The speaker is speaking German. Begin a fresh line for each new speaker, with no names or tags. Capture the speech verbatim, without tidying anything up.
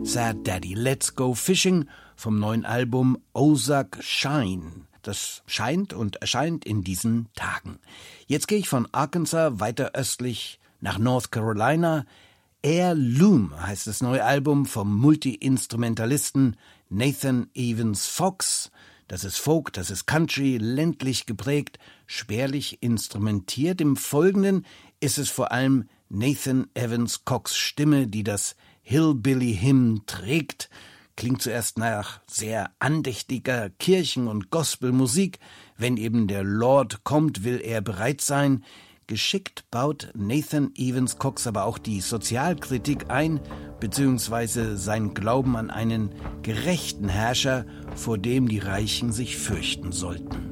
Sad Daddy, Let's Go Fishing vom neuen Album Ozark Shine. Das scheint und erscheint in diesen Tagen. Jetzt gehe ich von Arkansas weiter östlich nach North Carolina. Heirloom heißt das neue Album vom Multi-Instrumentalisten Nathan Evans Fox. Das ist Folk, das ist Country, ländlich geprägt, spärlich instrumentiert. Im Folgenden ist es vor allem Nathan Evans Cox' Stimme, die das Hillbilly-Hymn trägt. Klingt zuerst nach sehr andächtiger Kirchen- und Gospelmusik. Wenn eben der Lord kommt, will er bereit sein. Geschickt baut Nathan Evans Cox aber auch die Sozialkritik ein, beziehungsweise sein Glauben an einen gerechten Herrscher, vor dem die Reichen sich fürchten sollten.